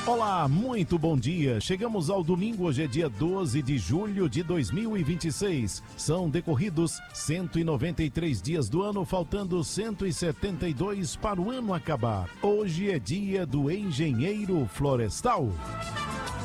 Olá, muito bom dia. Chegamos ao domingo, hoje é dia 12 de julho de 2026. São decorridos 193 dias do ano, faltando 172 para o ano acabar. Hoje é dia do engenheiro florestal.